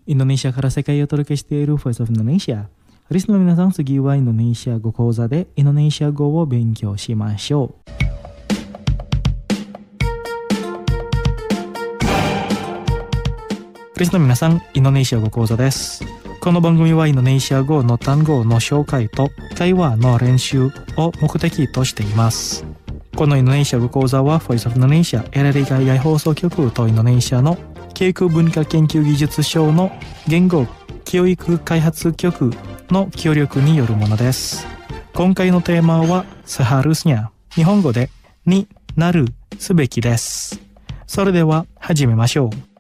インドネシアから世界へお届けしている Voice of Indonesia。リスナーの皆さん、次はインドネシア語講座でインドネシア語を勉強しましょう。リスナーの皆さん、インドネシア語講座です。この番組はインドネシア語の単語の紹介と会話の練習を目的としています。このインドネシア語講座は Voice of Indonesia エレリ海外放送局とインドネシアの教育文化研究技術省の言語教育開発局の協力によるものです。今回のテーマはseharusnya、日本語でになるすべきです。それでは始めましょう。